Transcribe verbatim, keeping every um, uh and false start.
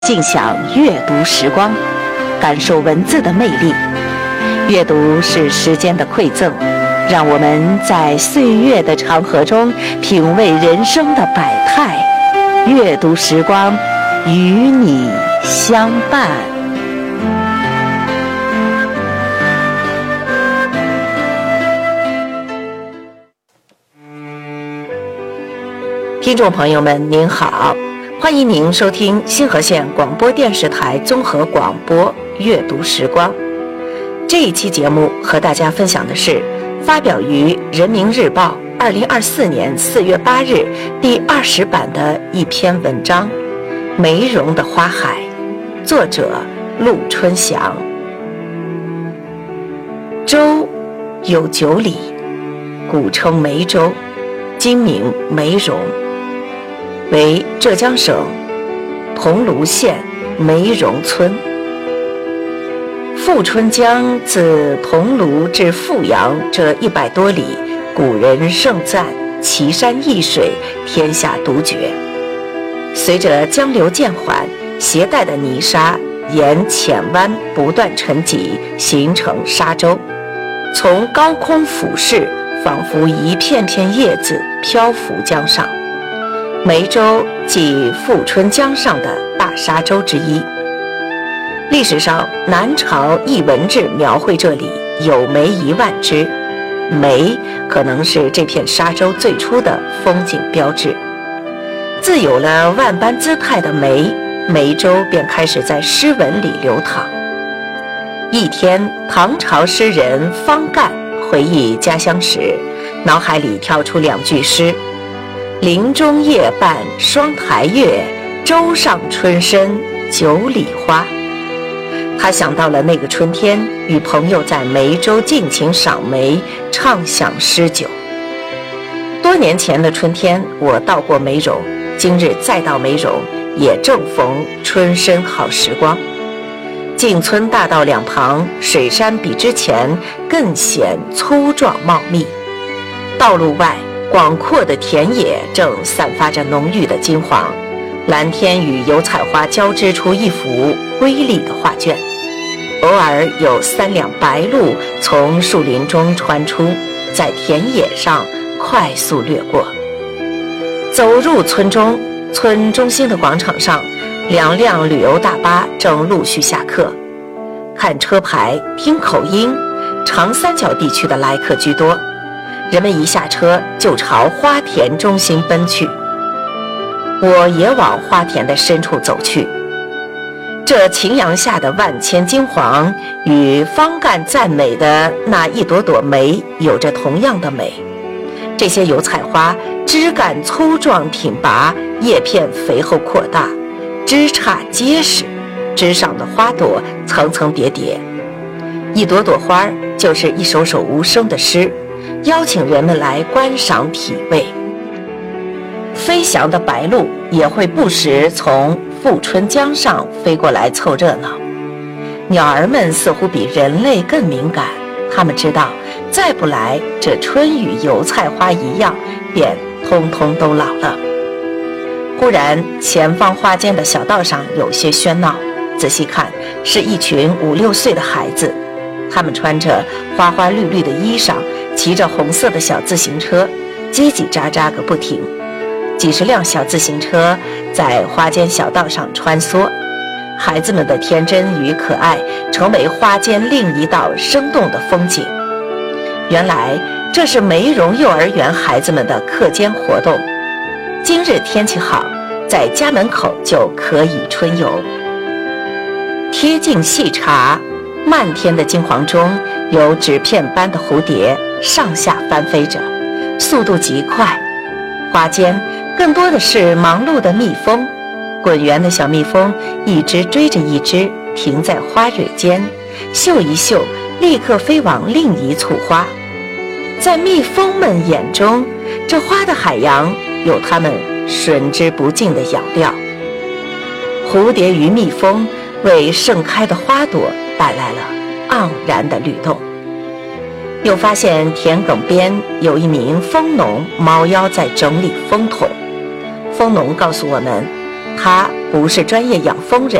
尽享阅读时光，感受文字的魅力。阅读是时间的馈赠，让我们在岁月的长河中品味人生的百态。阅读时光，与你相伴。听众朋友们，您好，欢迎您收听新河县广播电视台综合广播阅读时光。这一期节目和大家分享的是发表于人民日报二零二四年四月八日第二十版的一篇文章《梅荣的花海》，作者陆春祥。州有九里，古称梅州，今名梅荣，为浙江省桐庐县梅荣村。富春江自桐庐至富阳这一百多里，古人盛赞奇山异水，天下独绝。随着江流渐缓，携带的泥沙沿浅湾不断沉积，形成沙洲，从高空俯视，仿佛一片片叶子漂浮江上。梅州即富春江上的大沙洲之一。历史上南朝艺文志描绘这里有梅一万枝，梅可能是这片沙洲最初的风景标志。自有了万般姿态的梅，梅州便开始在诗文里流淌。一天，唐朝诗人方干回忆家乡时，脑海里跳出两句诗：林中夜半双台月，洲上春深九里花。他想到了那个春天，与朋友在梅州尽情赏梅，畅享诗酒。多年前的春天，我到过梅荣，今日再到梅荣，也正逢春深好时光。进村大道两旁，水杉比之前更显粗壮茂密。道路外，广阔的田野正散发着浓郁的金黄，蓝天与油菜花交织出一幅瑰丽的画卷。偶尔有三辆白鹭从树林中穿出，在田野上快速掠过。走入村中，村中心的广场上，两辆旅游大巴正陆续下客。看车牌，听口音，长三角地区的来客居多。人们一下车就朝花田中心奔去。我也往花田的深处走去。这晴阳下的万千金黄，与方干赞美的那一朵朵梅有着同样的美。这些油菜花枝干粗壮挺拔，叶片肥厚扩大，枝杈结实，枝上的花朵层层叠叠。一朵朵花就是一首首无声的诗，邀请人们来观赏体味。飞翔的白鹭也会不时从富春江上飞过来凑热闹。鸟儿们似乎比人类更敏感，它们知道再不来，这春与油菜花一样，便通通都老了。忽然，前方花间的小道上有些喧闹，仔细看，是一群五六岁的孩子，他们穿着花花绿绿的衣裳，骑着红色的小自行车，叽叽喳喳个不停。几十辆小自行车在花间小道上穿梭，孩子们的天真与可爱成为花间另一道生动的风景。原来这是梅荣幼儿园孩子们的课间活动。今日天气好，在家门口就可以春游。贴近细查，漫天的金黄中有纸片般的蝴蝶上下翻飞着，速度极快。花间更多的是忙碌的蜜蜂，滚圆的小蜜蜂一只追着一只，停在花蕊间，嗅一嗅，立刻飞往另一簇花。在蜜蜂们眼中，这花的海洋有它们吮之不尽的咬料。蝴蝶与蜜蜂为盛开的花朵带来了盎然的律动。又发现田埂边有一名蜂农猫腰在整理蜂桶。蜂农告诉我们，他不是专业养蜂人，